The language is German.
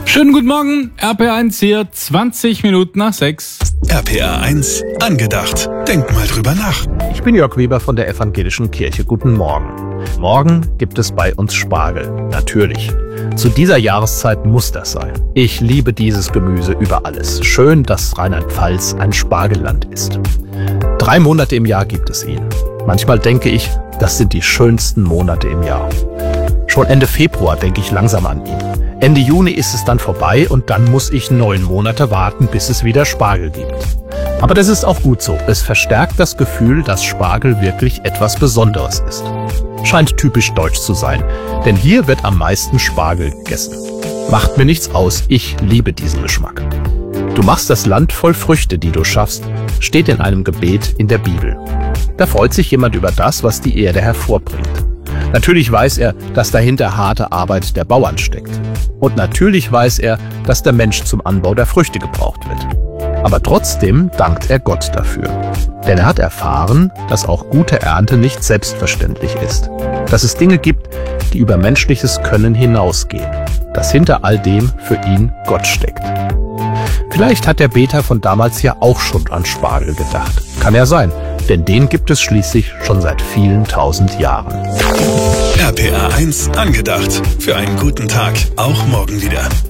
Schönen guten Morgen, RPR1 hier, 20 Minuten nach 6. RPR1 angedacht. Denk mal drüber nach. Ich bin Jörg Weber von der Evangelischen Kirche. Guten Morgen. Morgen gibt es bei uns Spargel. Natürlich. Zu dieser Jahreszeit muss das sein. Ich liebe dieses Gemüse über alles. Schön, dass Rheinland-Pfalz ein Spargelland ist. 3 Monate im Jahr gibt es ihn. Manchmal denke ich, das sind die schönsten Monate im Jahr. Schon Ende Februar denke ich langsam an ihn. Ende Juni ist es dann vorbei und dann muss ich 9 Monate warten, bis es wieder Spargel gibt. Aber das ist auch gut so. Es verstärkt das Gefühl, dass Spargel wirklich etwas Besonderes ist. Scheint typisch deutsch zu sein, denn hier wird am meisten Spargel gegessen. Macht mir nichts aus, ich liebe diesen Geschmack. Du machst das Land voll Früchte, die du schaffst, steht in einem Gebet in der Bibel. Da freut sich jemand über das, was die Erde hervorbringt. Natürlich weiß er, dass dahinter harte Arbeit der Bauern steckt. Und natürlich weiß er, dass der Mensch zum Anbau der Früchte gebraucht wird. Aber trotzdem dankt er Gott dafür. Denn er hat erfahren, dass auch gute Ernte nicht selbstverständlich ist. Dass es Dinge gibt, die über menschliches Können hinausgehen. Dass hinter all dem für ihn Gott steckt. Vielleicht hat der Beter von damals ja auch schon an Spargel gedacht. Kann ja sein, denn den gibt es schließlich schon seit vielen 1000 Jahren. RPR1 angedacht. Für einen guten Tag. Auch morgen wieder.